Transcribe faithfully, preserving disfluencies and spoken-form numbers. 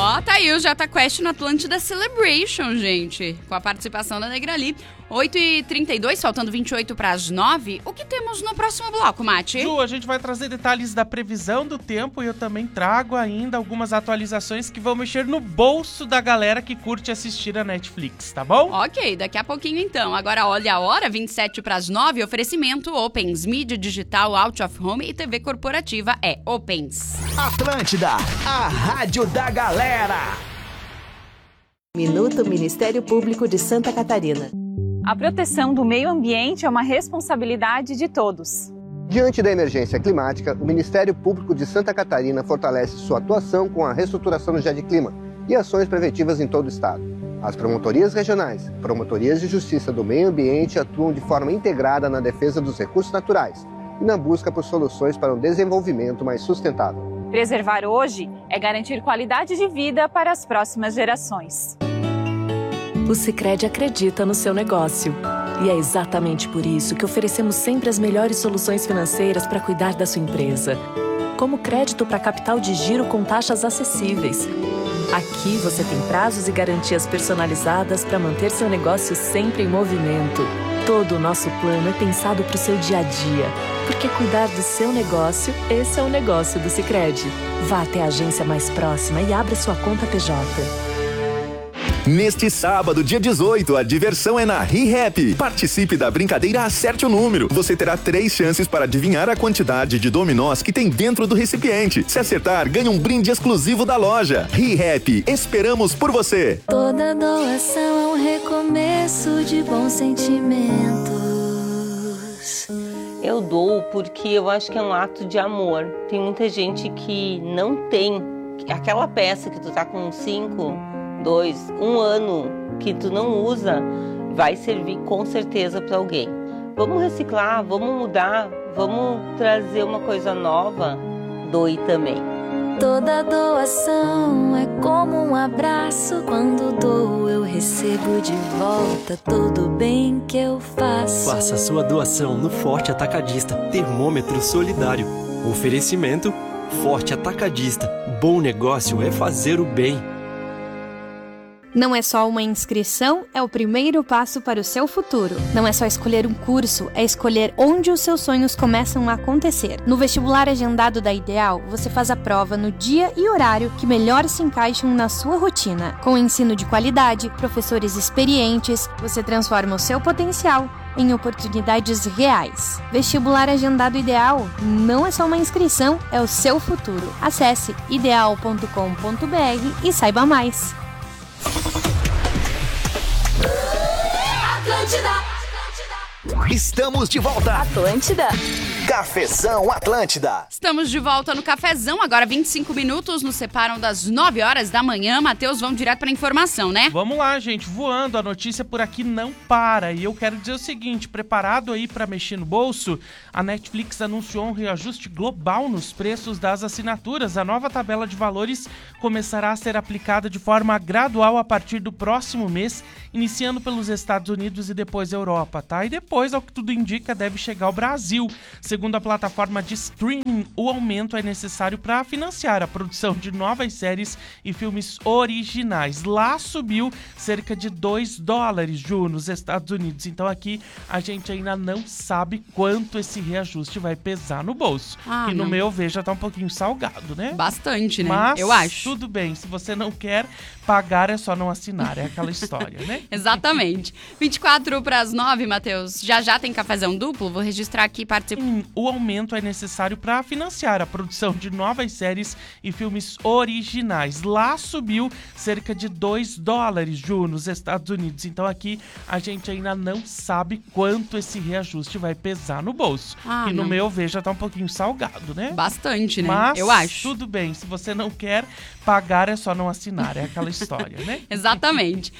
Ó, tá aí o Jota Quest no Atlântida Celebration, gente. Com a participação da Negrali. oito e trinta e dois, faltando vinte e oito para as nove. O que temos no próximo bloco, Mati? Ju, a gente vai trazer detalhes da previsão do tempo e eu também trago ainda algumas atualizações que vão mexer no bolso da galera que curte assistir a Netflix, tá bom? Ok, daqui a pouquinho então. Agora olha a hora, vinte e sete para as nove, oferecimento Opens, mídia digital, out of home e T V corporativa é Opens. Atlântida, a rádio da galera. Minuto Ministério Público de Santa Catarina. A proteção do meio ambiente é uma responsabilidade de todos. Diante da emergência climática, o Ministério Público de Santa Catarina fortalece sua atuação com a reestruturação do GEDclima e ações preventivas em todo o estado. As promotorias regionais, promotorias de justiça do meio ambiente atuam de forma integrada na defesa dos recursos naturais e na busca por soluções para um desenvolvimento mais sustentável. Preservar hoje é garantir qualidade de vida para as próximas gerações. O Sicredi acredita no seu negócio. E é exatamente por isso que oferecemos sempre as melhores soluções financeiras para cuidar da sua empresa. Como crédito para capital de giro com taxas acessíveis. Aqui você tem prazos e garantias personalizadas para manter seu negócio sempre em movimento. Todo o nosso plano é pensado para o seu dia a dia. Porque cuidar do seu negócio, esse é o negócio do Sicredi. Vá até a agência mais próxima e abra sua conta P J. Neste sábado, dia dezoito, a diversão é na ReHap. Participe da brincadeira Acerte o Número. Você terá três chances para adivinhar a quantidade de dominós que tem dentro do recipiente. Se acertar, ganha um brinde exclusivo da loja. ReHap, esperamos por você. Toda doação é um recomeço de bons sentimentos. Eu dou porque eu acho que é um ato de amor. Tem muita gente que não tem aquela peça que tu tá com cinco... dois, um ano que tu não usa, vai servir com certeza para alguém. Vamos reciclar, vamos mudar, vamos trazer uma coisa nova. Doe também. Toda doação é como um abraço. Quando dou, eu recebo de volta todo o bem que eu faço. Faça sua doação no Forte Atacadista Termômetro Solidário. Oferecimento Forte Atacadista. Bom negócio é fazer o bem. Não é só uma inscrição, é o primeiro passo para o seu futuro. Não é só escolher um curso, é escolher onde os seus sonhos começam a acontecer. No vestibular agendado da Ideal, você faz a prova no dia e horário que melhor se encaixam na sua rotina. Com ensino de qualidade, professores experientes, você transforma o seu potencial em oportunidades reais. Vestibular agendado Ideal não é só uma inscrição, é o seu futuro. Acesse ideal ponto com ponto b r e saiba mais. Atlântida. Estamos de volta. Atlântida. Cafezão Atlântida. Estamos de volta no Cafezão, agora vinte e cinco minutos, nos separam das nove horas da manhã. Matheus, vamos direto para a informação, né? Vamos lá, gente, voando, a notícia por aqui não para. E eu quero dizer o seguinte, preparado aí para mexer no bolso, a Netflix anunciou um reajuste global nos preços das assinaturas. A nova tabela de valores começará a ser aplicada de forma gradual a partir do próximo mês, iniciando pelos Estados Unidos e depois Europa, tá? E depois, ao que tudo indica, deve chegar ao Brasil. Segundo a plataforma de streaming, o aumento é necessário para financiar a produção de novas séries e filmes originais. Lá subiu cerca de dois dólares, Ju, nos Estados Unidos. Então aqui a gente ainda não sabe quanto esse reajuste vai pesar no bolso. Ah, que no não. meu ver já tá um pouquinho salgado, né? Bastante, né? Mas eu acho. Tudo bem, se você não quer pagar é só não assinar, é aquela história, né? Exatamente. vinte e quatro para as nove, Matheus. Já já tem cafezão duplo, vou registrar aqui e participar. O aumento é necessário para financiar a produção de novas séries e filmes originais. Lá subiu cerca de dois dólares, Ju, nos Estados Unidos. Então aqui a gente ainda não sabe quanto esse reajuste vai pesar no bolso. Ah, que no não. meu ver já tá um pouquinho salgado, né? Bastante, né? Mas eu acho. Tudo bem, se você não quer pagar é só não assinar, é aquela história, né? Exatamente.